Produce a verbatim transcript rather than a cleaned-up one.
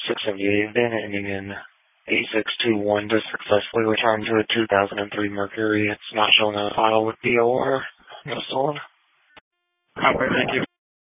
six seventy-eight VIN ending in eight six two one to successfully return to a two thousand three Mercury. It's not showing on file with D O R. No sold. Okay, thank you.